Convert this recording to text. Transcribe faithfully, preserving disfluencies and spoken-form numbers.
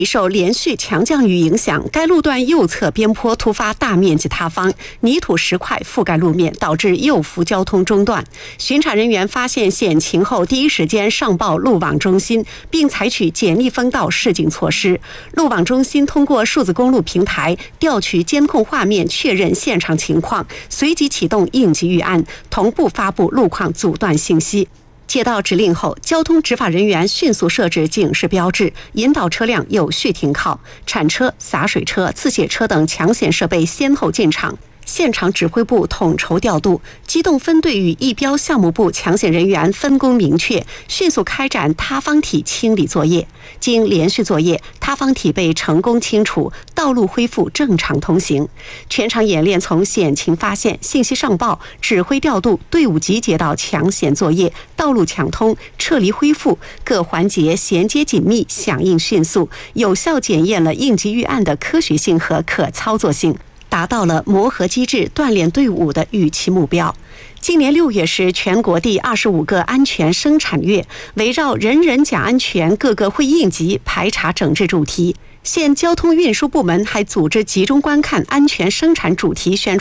受连续强降雨影响，该路段右侧边坡突发大面积塌方，泥土石块覆盖路面，导致右幅交通中断。巡查人员发现险情后，第一时间上报路网中心，并采取简易封道示警措施。路网中心通过数字公路平台调取监控画面，确认现场情况，随即启动应急预案，同步发布路况阻断信息。接到指令后，交通执法人员迅速设置警示标志，引导车辆有序停靠。铲车、洒水车、自卸车等抢险设备先后进场。现场指挥部统筹调度，机动分队与易标项目部抢险人员分工明确，迅速开展塌方体清理作业。经连续作业，塌方体被成功清除，道路恢复正常通行。全场演练从险情发现、信息上报、指挥调度、队伍集结到抢险作业、道路抢通、撤离恢复各环节衔接紧密、响应迅速，有效检验了应急预案的科学性和可操作性，达到了磨合机制、锻炼队伍的预期目标。今年六月是全国第二十五个安全生产月，围绕人人讲安全，各个会应急、排查整治主题，县交通运输部门还组织集中观看安全生产主题宣传。